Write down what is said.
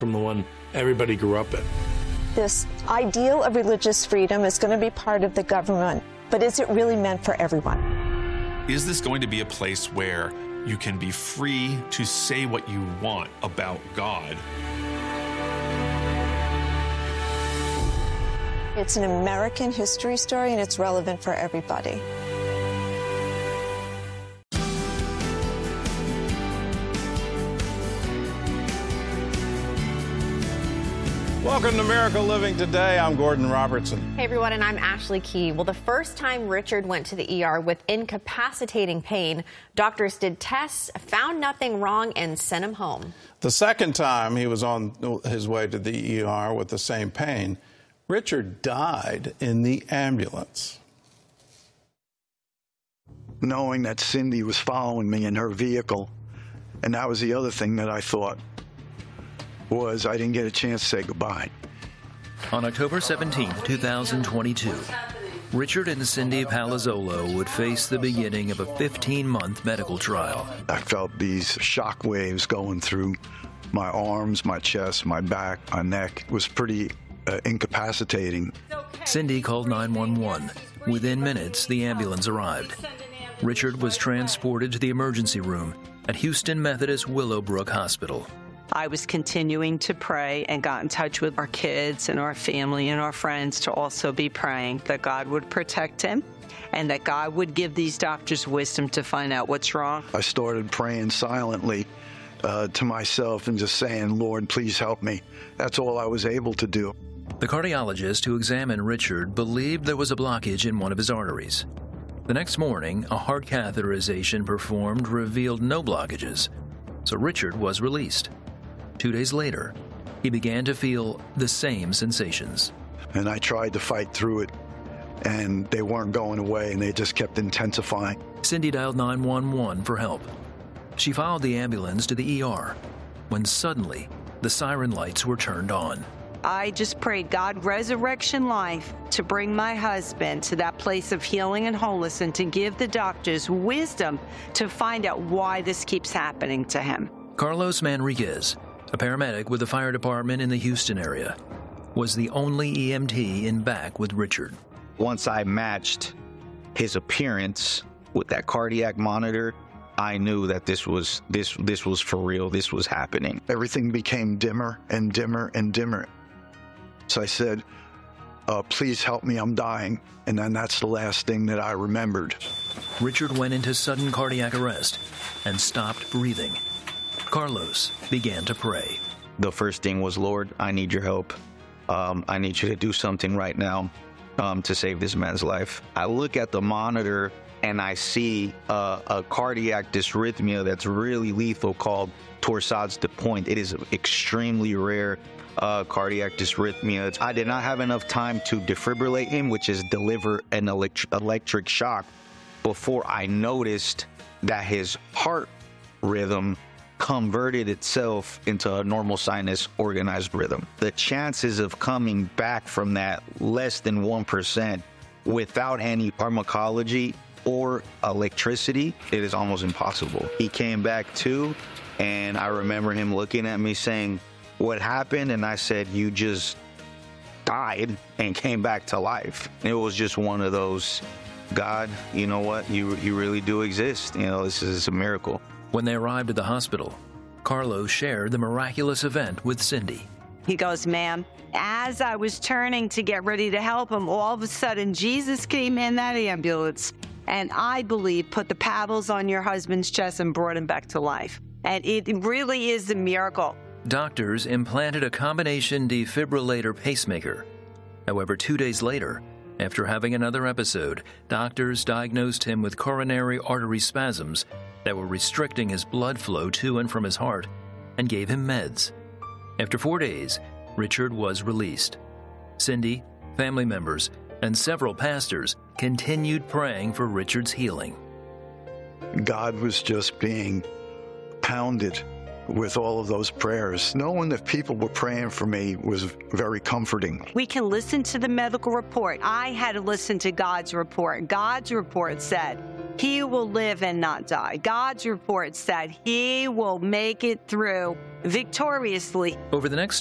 from the one everybody grew up in. This ideal of religious freedom is going to be part of the government, but is it really meant for everyone? Is this going to be a place where you can be free to say what you want about God? It's an American history story, and it's relevant for everybody. Welcome to Miracle Living Today. I'm Gordon Robertson. Hey, everyone, and I'm Ashley Key. Well, the first time Richard went to the ER with incapacitating pain, doctors did tests, found nothing wrong, and sent him home. The second time he was on his way to the ER with the same pain, Richard died in the ambulance. Knowing that Cindy was following me in her vehicle, and that was the other thing that I thought, was I didn't get a chance to say goodbye. On October 17, 2022, Richard and Cindy Palazzolo would face the beginning of a 15-month medical trial. I felt these shock waves going through my arms, my chest, my back, my neck. It was pretty incapacitating. Cindy called 911. Within minutes, the ambulance arrived. Richard was transported to the emergency room at Houston Methodist Willowbrook Hospital. I was continuing to pray and got in touch with our kids and our family and our friends to also be praying that God would protect him and that God would give these doctors wisdom to find out what's wrong. I started praying silently to myself and just saying, Lord, please help me. That's all I was able to do. The cardiologist who examined Richard believed there was a blockage in one of his arteries. The next morning, a heart catheterization performed revealed no blockages, so Richard was released. 2 days later, he began to feel the same sensations. And I tried to fight through it, and they weren't going away, and they just kept intensifying. Cindy dialed 911 for help. She followed the ambulance to the ER when suddenly the siren lights were turned on. I just prayed, God, resurrection life to bring my husband to that place of healing and wholeness and to give the doctors wisdom to find out why this keeps happening to him. Carlos Manriquez, a paramedic with the fire department in the Houston area, was the only EMT in back with Richard. Once I matched his appearance with that cardiac monitor, I knew that this was for real. This was happening. Everything became dimmer and dimmer and dimmer. So I said, please help me, I'm dying. And then that's the last thing that I remembered. Richard went into sudden cardiac arrest and stopped breathing. Carlos began to pray. The first thing was, Lord, I need your help. I need you to do something right now to save this man's life. I look at the monitor and I see a cardiac dysrhythmia that's really lethal called torsades de pointe. It is extremely rare cardiac dysrhythmia. I did not have enough time to defibrillate him, which is deliver an electric shock, before I noticed that his heart rhythm converted itself into a normal sinus organized rhythm. The chances of coming back from that less than 1% without any pharmacology or electricity, it is almost impossible. He came back too, and I remember him looking at me saying, what happened? And I said, you just died and came back to life. It was just one of those, God, you know what? You really do exist. You know, this is a miracle. When they arrived at the hospital, Carlos shared the miraculous event with Cindy. He goes, ma'am, as I was turning to get ready to help him, all of a sudden Jesus came in that ambulance and I believe put the paddles on your husband's chest and brought him back to life. And it really is a miracle. Doctors implanted a combination defibrillator pacemaker. However, 2 days later, after having another episode, doctors diagnosed him with coronary artery spasms that were restricting his blood flow to and from his heart and gave him meds. After 4 days, Richard was released. Cindy, family members, and several pastors continued praying for Richard's healing. God was just being pounded with all of those prayers. Knowing that people were praying for me was very comforting. We can listen to the medical report. I had to listen to God's report. God's report said he will live and not die. God's report said he will make it through victoriously. Over the next